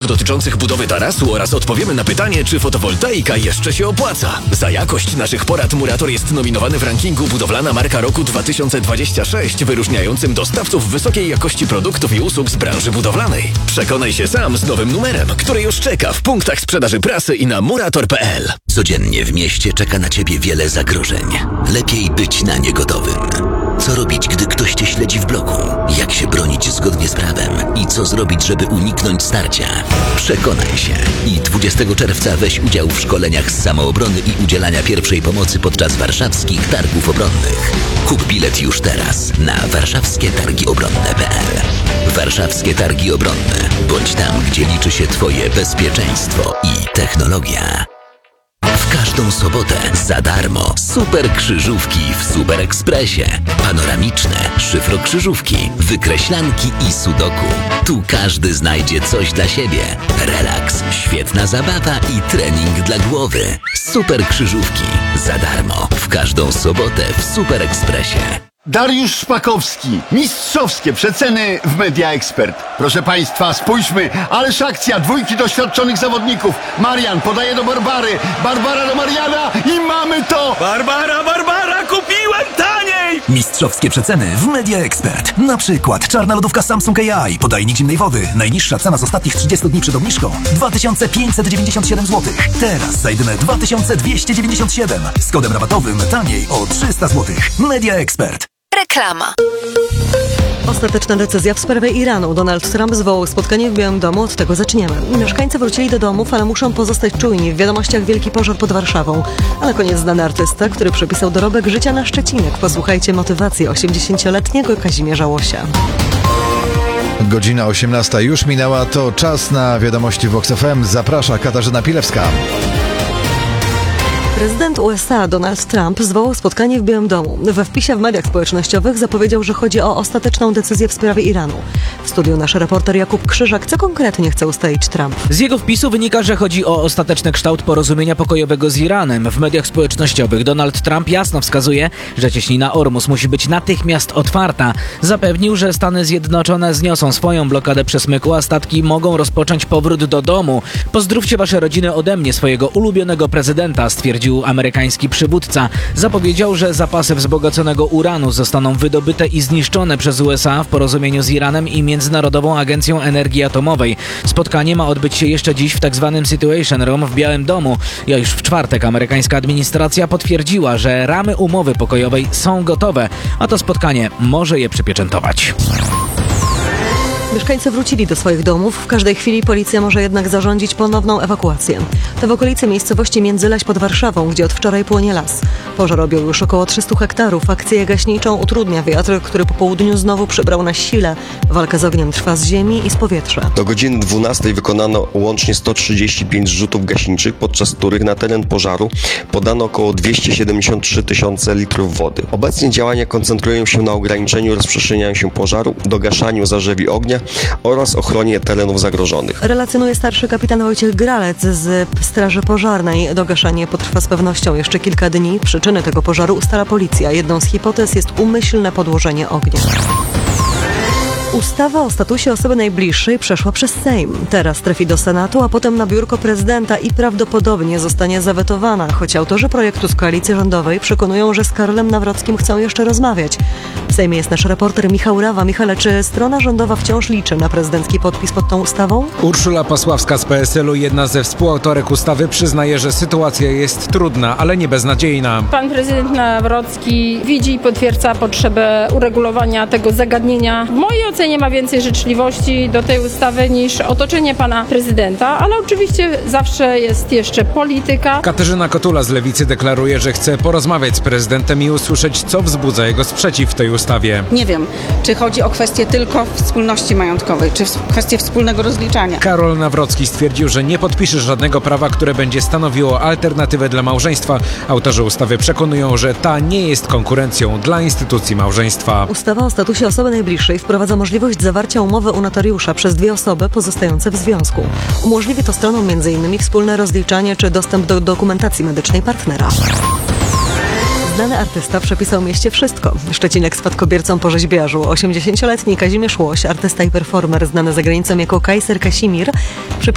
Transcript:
dotyczących budowy tarasu oraz odpowiemy na pytanie, czy fotowoltaika jeszcze się opłaca. Za jakość naszych porad Murator jest nominowany w rankingu Budowlana Marka Roku 2026, wyróżniającym dostawców wysokiej jakości produktów i usług z branży budowlanej. Przekonaj się sam z nowym numerem, który już czeka w punktach sprzedaży prasy i na murator.pl. Codziennie w mieście czeka na Ciebie wiele zagrożeń. Lepiej być na nie gotowym. Co robić, gdy ktoś Cię śledzi w bloku? Jak się bronić zgodnie z prawem? I co zrobić, żeby uniknąć starcia? Przekonaj się. I 20 czerwca weź udział w szkoleniach z samoobrony i udzielania pierwszej pomocy podczas warszawskich targów obronnych. Kup bilet już teraz na warszawskietargiobronne.pl. Warszawskie Targi Obronne. Bądź tam, gdzie liczy się Twoje bezpieczeństwo i technologia. W każdą sobotę za darmo super krzyżówki w Super Expressie. Panoramiczne, szyfrokrzyżówki, wykreślanki i sudoku. Tu każdy znajdzie coś dla siebie. Relaks, świetna zabawa i trening dla głowy. Super krzyżówki za darmo w każdą sobotę w Super Expressie. Dariusz Szpakowski. Mistrzowskie przeceny w Media Expert. Proszę Państwa, spójrzmy. Ależ akcja, dwójki doświadczonych zawodników. Marian podaje do Barbary. Barbara do Mariana i mamy to! Barbara, kupiłem taniej! Mistrzowskie przeceny w Media Expert. Na przykład czarna lodówka Samsung AI, podajnik zimnej wody. Najniższa cena z ostatnich 30 dni przed obniżką 2597 zł. Teraz za jedyne 2297. Z kodem rabatowym taniej o 300 zł. Media Expert. Reklama. Ostateczna decyzja w sprawie Iranu. Donald Trump zwołał spotkanie w Białym Domu, od tego zaczniemy. Mieszkańcy wrócili do domów, ale muszą pozostać czujni. W wiadomościach wielki pożar pod Warszawą. A na koniec znany artysta, który przypisał dorobek życia na Szczecinek. Posłuchajcie motywacji 80-letniego Kazimierza Łosia. Godzina 18 już minęła, to czas na wiadomości Vox FM. Zaprasza Katarzyna Pilewska. Prezydent USA Donald Trump zwołał spotkanie w Białym Domu. We wpisie w mediach społecznościowych zapowiedział, że chodzi o ostateczną decyzję w sprawie Iranu. W studiu nasz reporter Jakub Krzyżak. Co konkretnie chce ustalić Trump? Z jego wpisu wynika, że chodzi o ostateczny kształt porozumienia pokojowego z Iranem. W mediach społecznościowych Donald Trump jasno wskazuje, że cieśnina Ormus musi być natychmiast otwarta. Zapewnił, że Stany Zjednoczone zniosą swoją blokadę przesmyku, a statki mogą rozpocząć powrót do domu. Pozdrówcie wasze rodziny ode mnie, swojego ulubionego prezydenta, stwierdził amerykański przywódca. Zapowiedział, że zapasy wzbogaconego uranu zostaną wydobyte i zniszczone przez USA w porozumieniu z Iranem i Międzynarodową Agencją Energii Atomowej. Spotkanie ma odbyć się jeszcze dziś w tzw. Situation Room w Białym Domu. Już w czwartek amerykańska administracja potwierdziła, że ramy umowy pokojowej są gotowe, a to spotkanie może je przypieczętować. Mieszkańcy wrócili do swoich domów. W każdej chwili policja może jednak zarządzić ponowną ewakuację. To w okolicy miejscowości Międzyleś pod Warszawą, gdzie od wczoraj płonie las. Pożar objął już około 300 hektarów. Akcję gaśniczą utrudnia wiatr, który po południu znowu przybrał na sile. Walka z ogniem trwa z ziemi i z powietrza. Do godziny 12 wykonano łącznie 135 zrzutów gaśniczych, podczas których na teren pożaru podano około 273 tysiące litrów wody. Obecnie działania koncentrują się na ograniczeniu rozprzestrzeniania się pożaru, dogaszaniu zarzewi ognia oraz ochronie terenów zagrożonych. Relacjonuje starszy kapitan Wojciech Gralec z Straży Pożarnej. Dogaszanie potrwa z pewnością jeszcze kilka dni. Przyczyny tego pożaru ustala policja. Jedną z hipotez jest umyślne podłożenie ognia. Ustawa o statusie osoby najbliższej przeszła przez Sejm. Teraz trafi do Senatu, a potem na biurko prezydenta i prawdopodobnie zostanie zawetowana, choć autorzy projektu z koalicji rządowej przekonują, że z Karolem Nawrockim chcą jeszcze rozmawiać. W Sejmie jest nasz reporter Michał Rawa. Michale, czy strona rządowa wciąż liczy na prezydencki podpis pod tą ustawą? Urszula Pasławska z PSL-u, jedna ze współautorek ustawy, przyznaje, że sytuacja jest trudna, ale nie beznadziejna. Pan prezydent Nawrocki widzi i potwierdza potrzebę uregulowania tego zagadnienia. W mojej ocenie ma więcej życzliwości do tej ustawy niż otoczenie pana prezydenta, ale oczywiście zawsze jest jeszcze polityka. Katarzyna Kotula z Lewicy deklaruje, że chce porozmawiać z prezydentem i usłyszeć, co wzbudza jego sprzeciw w tej ustawie. Nie wiem, czy chodzi o kwestię tylko wspólności majątkowej, czy kwestię wspólnego rozliczania. Karol Nawrocki stwierdził, że nie podpisze żadnego prawa, które będzie stanowiło alternatywę dla małżeństwa. Autorzy ustawy przekonują, że ta nie jest konkurencją dla instytucji małżeństwa. Ustawa o statusie osoby najbliższej wprowadza możliwość zawarcia umowy u notariusza przez dwie osoby pozostające w związku. Umożliwi to stronom m.in. wspólne rozliczanie czy dostęp do dokumentacji medycznej partnera. Znany artysta przepisał mieście wszystko. Szczecinek spadkobiercą po rzeźbiarzu. 80-letni Kazimierz Łoś, artysta i performer znany za granicą jako Kajser Kasimir,